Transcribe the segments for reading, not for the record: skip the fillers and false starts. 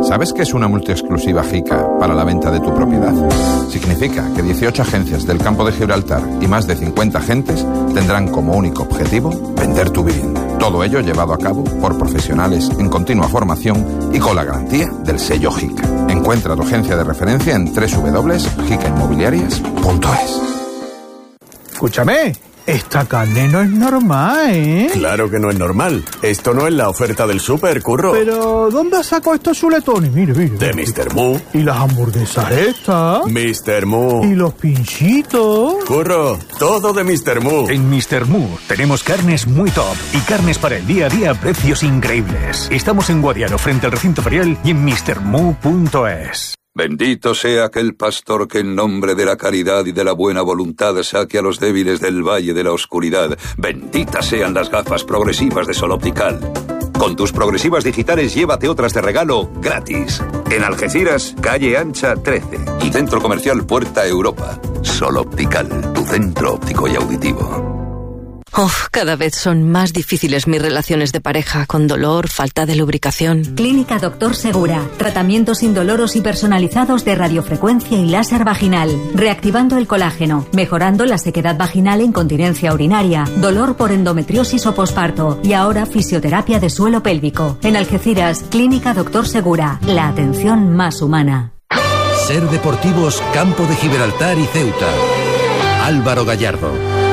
¿Sabes qué es una multiexclusiva JICA para la venta de tu propiedad? Significa que 18 agencias del campo de Gibraltar y más de 50 agentes tendrán como único objetivo vender tu vivienda. Todo ello llevado a cabo por profesionales en continua formación y con la garantía del sello JICA. Encuentra tu agencia de referencia en www.jicainmobiliarias.es. Escúchame, esta carne no es normal, ¿eh? Claro que no es normal. Esto no es la oferta del súper, Curro. Pero, ¿dónde sacó estos chuletones? Mire. De Mr. Moo. ¿Y las hamburguesas estas? Mr. Moo. ¿Y los pinchitos? Curro, todo de Mr. Moo. En Mr. Moo tenemos carnes muy top y carnes para el día a día a precios increíbles. Estamos en Guadiaro, frente al recinto ferial, y en mrmoo.es. Bendito sea aquel pastor que en nombre de la caridad y de la buena voluntad saque a los débiles del valle de la oscuridad. Benditas sean las gafas progresivas de Sol Optical. Con tus progresivas digitales llévate otras de regalo gratis. En Algeciras, calle Ancha 13 y Centro Comercial Puerta Europa. Sol Optical, tu centro óptico y auditivo. Cada vez son más difíciles mis relaciones de pareja, con dolor, falta de lubricación. Clínica Doctor Segura. Tratamientos indoloros y personalizados de radiofrecuencia y láser vaginal. Reactivando el colágeno, mejorando la sequedad vaginal e incontinencia urinaria, dolor por endometriosis o posparto y ahora fisioterapia de suelo pélvico. En Algeciras, Clínica Doctor Segura. La atención más humana. Ser Deportivos Campo de Gibraltar y Ceuta. Álvaro Gallardo.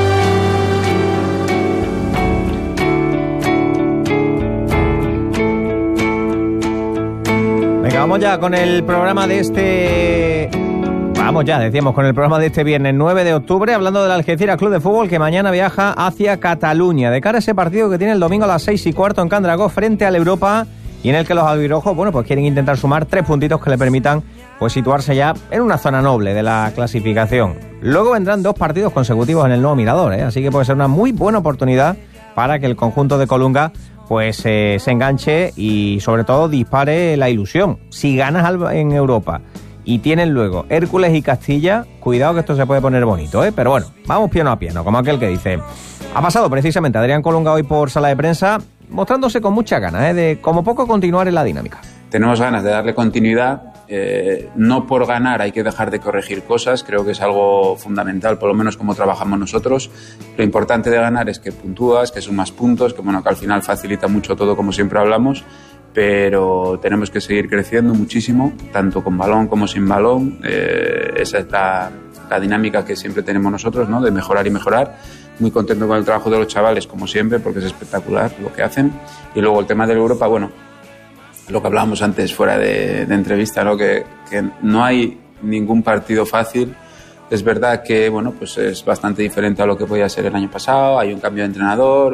Vamos ya con el programa de este... con el programa de este viernes 9 de octubre, hablando del Algeciras Club de Fútbol, que mañana viaja hacia Cataluña, de cara a ese partido que tiene el domingo a las 6:15 en Can Dragó frente al Europa, y en el que los albirrojos, pues quieren intentar sumar 3 puntitos que le permitan pues situarse ya en una zona noble de la clasificación. Luego vendrán 2 partidos consecutivos en el nuevo Mirador, así que puede ser una muy buena oportunidad para que el conjunto de Colunga pues se enganche y sobre todo dispare la ilusión. Si ganas en Europa y tienen luego Hércules y Castilla, cuidado que esto se puede poner bonito, pero bueno, vamos piano a piano, como aquel que dice. Ha pasado precisamente Adrián Colunga hoy por sala de prensa, mostrándose con mucha ganas de como poco continuar en la dinámica. Tenemos ganas de darle continuidad. No por ganar hay que dejar de corregir cosas, creo que es algo fundamental, por lo menos como trabajamos nosotros. Lo importante de ganar es que puntúas, que sumas puntos, que al final facilita mucho todo, como siempre hablamos, pero tenemos que seguir creciendo muchísimo, tanto con balón como sin balón. Esa es la dinámica que siempre tenemos nosotros, ¿no? De mejorar y mejorar. Muy contento con el trabajo de los chavales, como siempre, porque es espectacular lo que hacen. Y luego el tema de Europa, lo que hablábamos antes fuera de entrevista, ¿no? Que no hay ningún partido fácil. Es verdad que pues es bastante diferente a lo que podía ser el año pasado, hay un cambio de entrenador,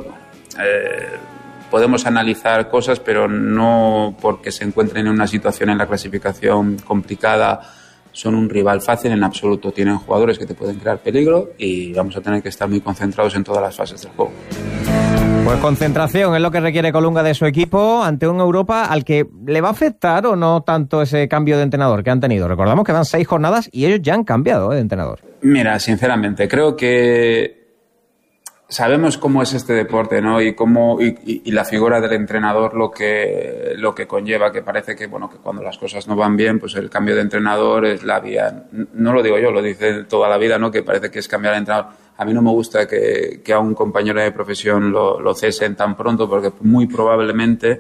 podemos analizar cosas, pero no porque se encuentren en una situación en la clasificación complicada son un rival fácil en absoluto. Tienen jugadores que te pueden crear peligro y vamos a tener que estar muy concentrados en todas las fases del juego. Pues concentración es lo que requiere Colunga de su equipo ante un Europa al que le va a afectar o no tanto ese cambio de entrenador que han tenido. Recordamos que van 6 jornadas y ellos ya han cambiado de entrenador. Mira, sinceramente, creo que sabemos cómo es este deporte, ¿no? Y la figura del entrenador lo que conlleva, que parece que cuando las cosas no van bien, pues el cambio de entrenador es la vía. No lo digo yo, lo dice toda la vida, ¿no? Que parece que es cambiar de entrenador. A mí no me gusta que a un compañero de profesión lo cesen tan pronto, porque muy probablemente,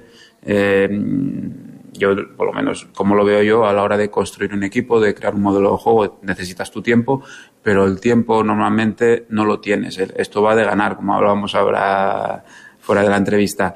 yo por lo menos como lo veo yo, a la hora de construir un equipo, de crear un modelo de juego, necesitas tu tiempo, pero el tiempo normalmente no lo tienes. Esto va de ganar, como hablábamos ahora fuera de la entrevista.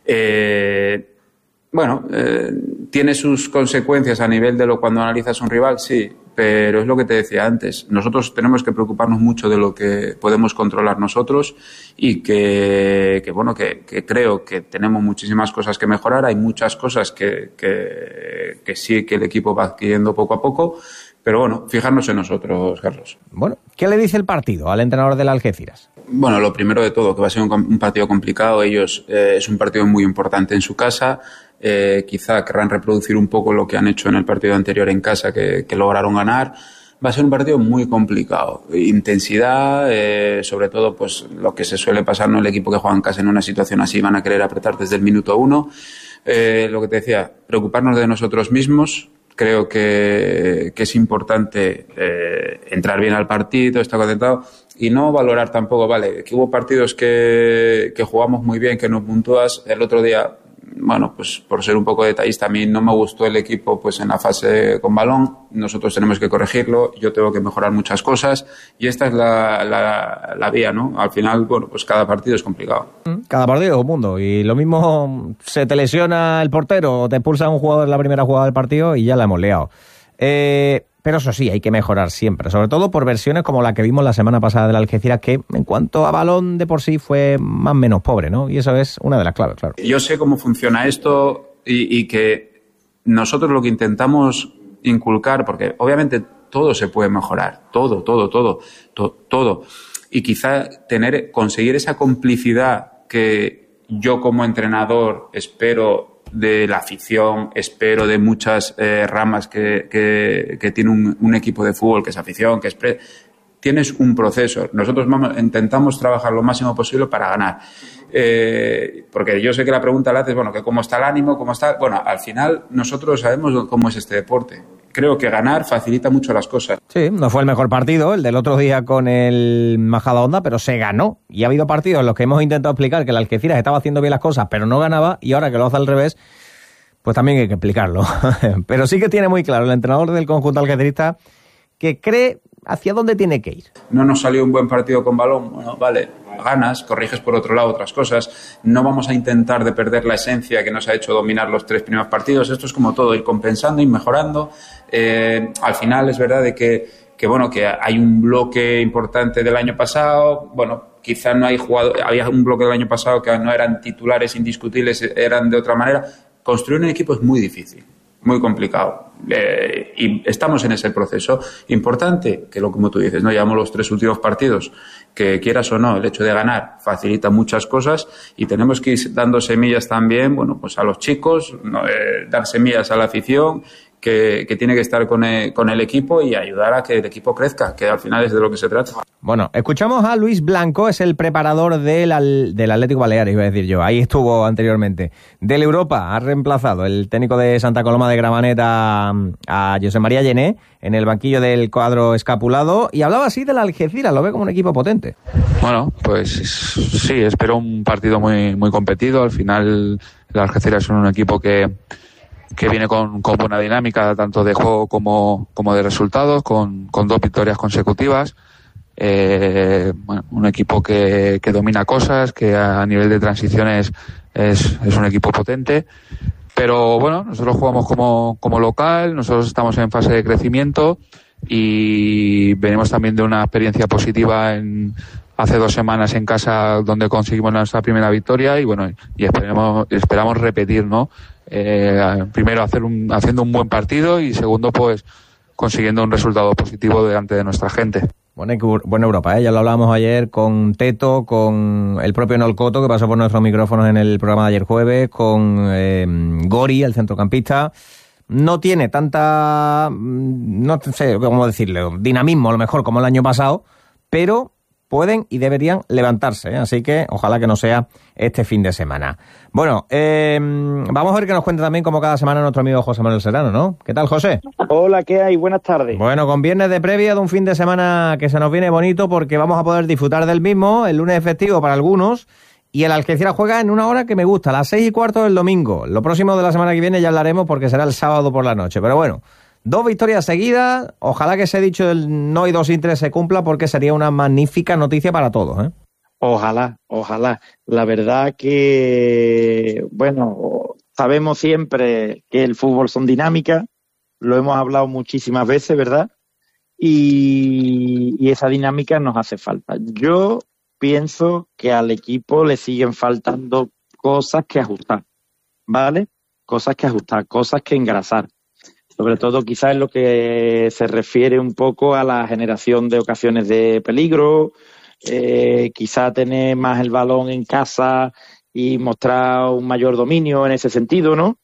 ¿Tiene sus consecuencias a nivel de cuando analizas un rival? Sí, pero es lo que te decía antes. Nosotros tenemos que preocuparnos mucho de lo que podemos controlar nosotros y que creo que tenemos muchísimas cosas que mejorar. Hay muchas cosas que sí que el equipo va adquiriendo poco a poco, pero fijarnos en nosotros, Carlos. ¿Qué le dice el partido al entrenador del Algeciras? Lo primero de todo, que va a ser un partido complicado. Ellos es un partido muy importante en su casa. Quizá querrán reproducir un poco lo que han hecho en el partido anterior en casa, que lograron ganar. Va a ser un partido muy complicado. Intensidad, sobre todo pues lo que se suele pasar, ¿no? El equipo que juega en casa en una situación así van a querer apretar desde el minuto 1. Lo que te decía, preocuparnos de nosotros mismos. Creo que es importante entrar bien al partido, estar concentrado y no valorar tampoco, vale, que hubo partidos que jugamos muy bien, que no puntúas. El otro día, bueno, pues por ser un poco detallista, a mí no me gustó el equipo pues en la fase con balón. Nosotros tenemos que corregirlo, yo tengo que mejorar muchas cosas y esta es la vía, ¿no? Al final, bueno, pues cada partido es complicado. Cada partido es un mundo y lo mismo se te lesiona el portero o te expulsa un jugador en la primera jugada del partido y ya la hemos liado. Pero eso sí, hay que mejorar siempre, sobre todo por versiones como la que vimos la semana pasada del Algeciras, que en cuanto a balón de por sí fue más o menos pobre, ¿no? Y eso es una de las claves, claro. Yo sé cómo funciona esto y que nosotros lo que intentamos inculcar, porque obviamente todo se puede mejorar, todo. Y quizá conseguir esa complicidad que yo como entrenador espero de la afición, espero de muchas ramas que tiene un equipo de fútbol, que es afición, que es tienes un proceso. Nosotros intentamos trabajar lo máximo posible para ganar. Porque yo sé que la pregunta la haces, bueno, que cómo está el ánimo, cómo está... Bueno, al final nosotros sabemos cómo es este deporte. Creo que ganar facilita mucho las cosas. Sí, no fue el mejor partido, el del otro día con el Majadahonda, pero se ganó. Y ha habido partidos en los que hemos intentado explicar que el Algeciras estaba haciendo bien las cosas, pero no ganaba, y ahora que lo hace al revés, pues también hay que explicarlo. Pero sí que tiene muy claro el entrenador del conjunto algecirista que cree hacia dónde tiene que ir. No nos salió un buen partido con balón, bueno, vale, ganas, corriges por otro lado otras cosas. No vamos a intentar de perder la esencia que nos ha hecho dominar los 3 primeros partidos. Esto es como todo, ir compensando, ir mejorando. Al final es verdad de que bueno, que hay un bloque importante del año pasado. Bueno, quizá no hay jugado, había un bloque del año pasado que no eran titulares indiscutibles, eran de otra manera. Construir un equipo es muy difícil, muy complicado. Y estamos en ese proceso. Importante que, como tú dices, no llevamos los 3 últimos partidos, que quieras o no, el hecho de ganar facilita muchas cosas y tenemos que ir dando semillas también, bueno, pues a los chicos, dar semillas a la afición, que tiene que estar con el equipo y ayudar a que el equipo crezca, que al final es de lo que se trata. Bueno, escuchamos a Luis Blanco, es el preparador del Atlético Baleares, iba a decir yo, ahí estuvo anteriormente. Del Europa ha reemplazado el técnico de Santa Coloma de Gramenet a José María Llené en el banquillo del cuadro escapulado y hablaba así del Algeciras, lo ve como un equipo potente. Bueno, pues sí, espero un partido muy, muy competido. Al final el Algeciras es un equipo que viene con buena dinámica, tanto de juego como de resultados, con 2 victorias consecutivas. Bueno, un equipo que domina cosas, que a nivel de transiciones es un equipo potente. Pero bueno, nosotros jugamos como local, nosotros estamos en fase de crecimiento y venimos también de una experiencia positiva hace 2 semanas en casa donde conseguimos nuestra primera victoria y bueno, y esperamos repetir, ¿no? Primero haciendo un buen partido y segundo pues consiguiendo un resultado positivo delante de nuestra gente. Buena Europa, ya lo hablábamos ayer con Teto, con el propio Nolcoto que pasó por nuestros micrófonos en el programa de ayer jueves, con Gori, el centrocampista. No tiene tanta, no sé cómo decirlo, dinamismo a lo mejor como el año pasado, pero pueden y deberían levantarse, ¿eh? Así que ojalá que no sea este fin de semana. Bueno, vamos a ver que nos cuente también como cada semana nuestro amigo José Manuel Serrano, ¿no? ¿Qué tal, José? Hola, ¿qué hay? Buenas tardes. Bueno, con viernes de previa de un fin de semana que se nos viene bonito porque vamos a poder disfrutar del mismo, el lunes es festivo para algunos y el Algeciras juega en una hora que me gusta, a las 6:15 del domingo. Lo próximo de la semana que viene ya hablaremos porque será el sábado por la noche, pero bueno. 2 victorias seguidas, ojalá que ese dicho del no y 2 sin 3 se cumpla porque sería una magnífica noticia para todos, ¿eh? Ojalá. La verdad que, bueno, sabemos siempre que el fútbol son dinámicas, lo hemos hablado muchísimas veces, ¿verdad? Y esa dinámica nos hace falta. Yo pienso que al equipo le siguen faltando cosas que ajustar, ¿vale? Cosas que ajustar, cosas que engrasar. Sobre todo quizás en lo que se refiere un poco a la generación de ocasiones de peligro, quizá tener más el balón en casa y mostrar un mayor dominio en ese sentido, ¿no?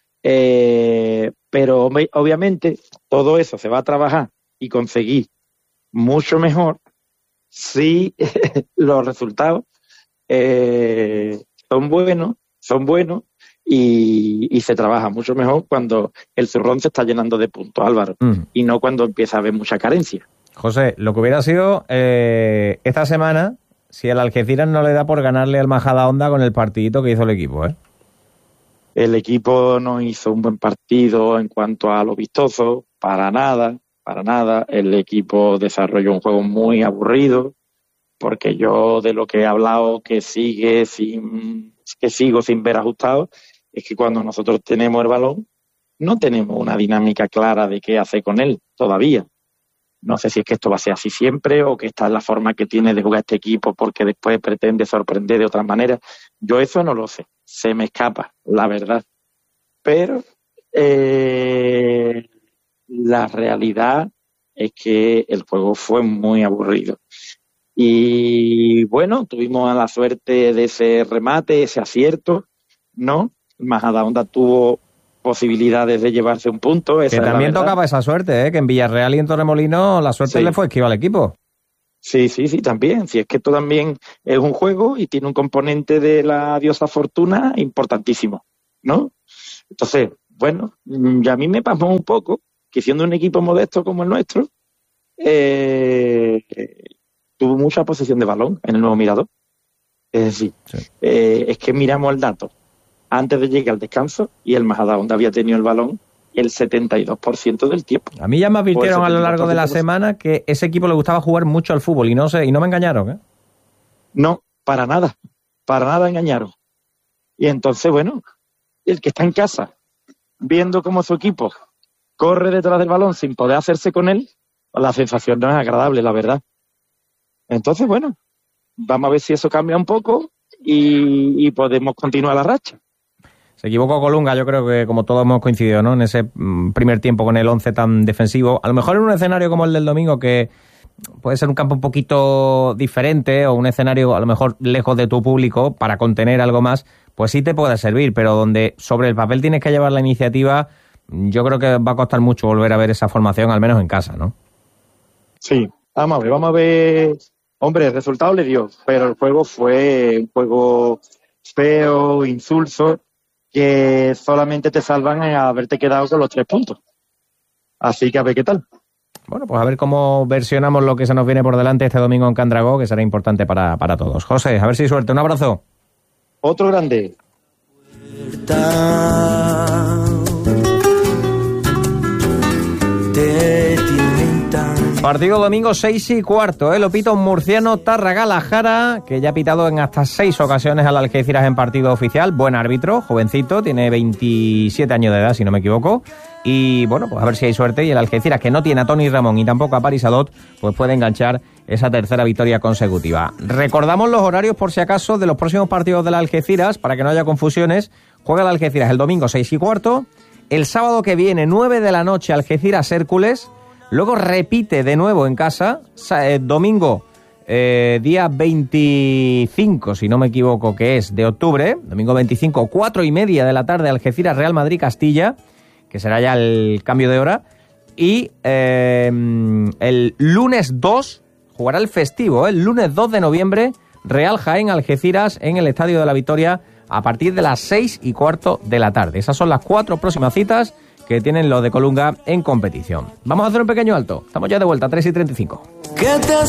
Pero obviamente todo eso se va a trabajar y conseguir mucho mejor si los resultados son buenos y se trabaja mucho mejor cuando el zurrón se está llenando de puntos, Álvaro, y no cuando empieza a haber mucha carencia. José, lo que hubiera sido esta semana si el Algeciras no le da por ganarle al Majadahonda con el partidito que hizo el equipo, ¿eh? El equipo no hizo un buen partido en cuanto a lo vistoso, para nada. El equipo desarrolló un juego muy aburrido, porque yo de lo que he hablado que sigo sin ver ajustado, es que cuando nosotros tenemos el balón, no tenemos una dinámica clara de qué hacer con él todavía. No sé si es que esto va a ser así siempre o que esta es la forma que tiene de jugar este equipo porque después pretende sorprender de otra manera. Yo eso no lo sé, se me escapa, la verdad. Pero la realidad es que el juego fue muy aburrido. Y bueno, tuvimos la suerte de ese remate, ese acierto, ¿no? El Majadahonda tuvo posibilidades de llevarse un punto. Que también tocaba esa suerte, que en Villarreal y en Torremolinos la suerte le fue esquiva al equipo. Sí, también. Si es que esto también es un juego y tiene un componente de la diosa fortuna importantísimo, ¿no? Entonces, bueno, y a mí me pasó un poco que siendo un equipo modesto como el nuestro, tuvo mucha posesión de balón en el nuevo Mirador. Es decir, es que miramos el dato antes de llegar al descanso y el Majadahonda había tenido el balón el 72% del tiempo. A mí ya me advirtieron a lo largo de la semana que ese equipo le gustaba jugar mucho al fútbol y no me engañaron, ¿eh? No, para nada engañaron. Y entonces, bueno, el que está en casa viendo cómo su equipo corre detrás del balón sin poder hacerse con él, la sensación no es agradable, la verdad. Entonces, bueno, vamos a ver si eso cambia un poco y podemos continuar la racha. Se equivocó Colunga, yo creo que como todos hemos coincidido, ¿no? En ese primer tiempo con el 11 tan defensivo. A lo mejor en un escenario como el del domingo, que puede ser un campo un poquito diferente o un escenario a lo mejor lejos de tu público para contener algo más, pues sí te puede servir, pero donde sobre el papel tienes que llevar la iniciativa, yo creo que va a costar mucho volver a ver esa formación, al menos en casa, ¿no? Sí, vamos a ver. Hombre, el resultado le dio, pero el juego fue un juego feo, insulso, que solamente te salvan en haberte quedado con los 3 puntos. Así que a ver qué tal. Bueno, pues a ver cómo versionamos lo que se nos viene por delante este domingo en Candragó, que será importante para todos. José, a ver si hay suerte. Un abrazo. Otro grande. Partido domingo 6:15, lo pita un murciano, Tarragala Jara, que ya ha pitado en hasta 6 ocasiones al Algeciras en partido oficial. Buen árbitro, jovencito, tiene 27 años de edad, si no me equivoco. Y bueno, pues a ver si hay suerte y el Algeciras, que no tiene a Tony Ramón y tampoco a Paris Adot, pues puede enganchar esa tercera victoria consecutiva. Recordamos los horarios, por si acaso, de los próximos partidos del Algeciras, para que no haya confusiones. Juega el Algeciras el domingo 6:15, el sábado que viene 9 de la noche Algeciras Hércules. Luego repite de nuevo en casa, domingo día 25, si no me equivoco, que es de octubre, domingo 25, 4:30 de la tarde, Algeciras Real Madrid Castilla, que será ya el cambio de hora, y el lunes 2, jugará el festivo, el lunes 2 de noviembre, Real Jaén Algeciras en el Estadio de la Victoria a partir de las 6:15 de la tarde. Esas son las 4 próximas citas que tienen los de Colunga en competición. Vamos a hacer un pequeño alto. Estamos ya de vuelta, 3:35.